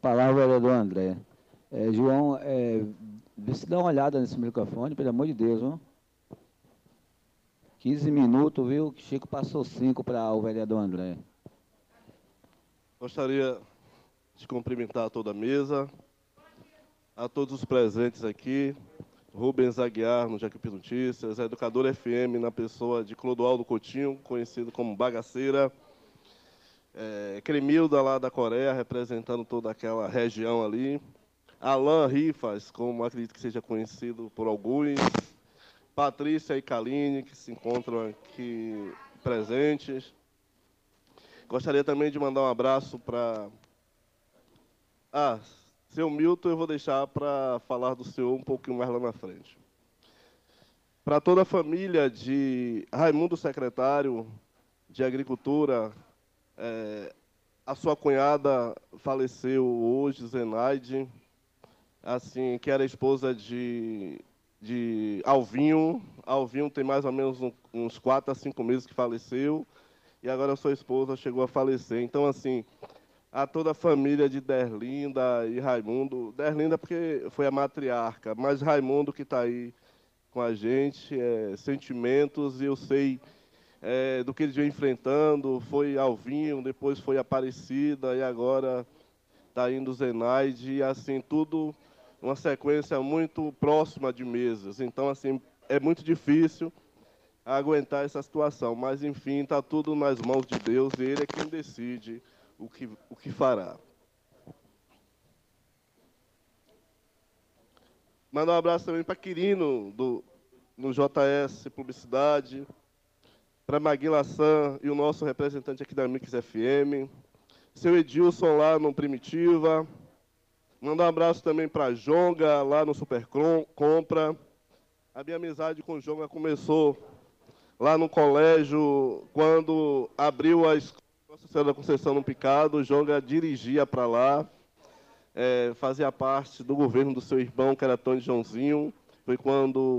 palavra, vereador André. João, vê se dá uma olhada nesse microfone, pelo amor de Deus, viu? 15 minutos, viu? Que Chico passou 5 para o vereador André. Gostaria de cumprimentar toda a mesa, a todos os presentes aqui, Rubens Aguiar, no Jacupi Notícias, a Educadora FM, na pessoa de Clodoaldo Coutinho, conhecido como Bagaceira, Cremilda, lá da Coreia, representando toda aquela região ali, Alan Rifas, como acredito que seja conhecido por alguns, Patrícia e Kaline, que se encontram aqui presentes. Gostaria também de mandar um abraço para... seu Milton, eu vou deixar para falar do senhor um pouquinho mais lá na frente. Para toda a família de Raimundo Secretário de Agricultura, a sua cunhada faleceu hoje, Zenaide, assim, que era esposa de Alvinho. Alvinho tem mais ou menos uns 4 a 5 meses que faleceu, e agora a sua esposa chegou a falecer. Então, assim, a toda a família de Derlinda e Raimundo, Derlinda porque foi a matriarca, mas Raimundo que está aí com a gente, sentimentos, e eu sei do que eles vêm enfrentando. Foi Alvinho, depois foi Aparecida, e agora está indo Zenaide, e assim, tudo uma sequência muito próxima de meses. Então, assim, é muito difícil aguentar essa situação, mas, enfim, está tudo nas mãos de Deus, e Ele é quem decide o que fará. Mandar um abraço também para Quirino, no JS Publicidade, para Maguila San e o nosso representante aqui da Mix FM, seu Edilson lá no Primitiva. Mandar um abraço também para Jonga, lá no Super Compra. A minha amizade com o Jonga começou lá no colégio, quando abriu a escola Nossa Senhora da Conceição no Picado. O Jonga dirigia para lá, fazia parte do governo do seu irmão, que era Tony Joãozinho. Foi quando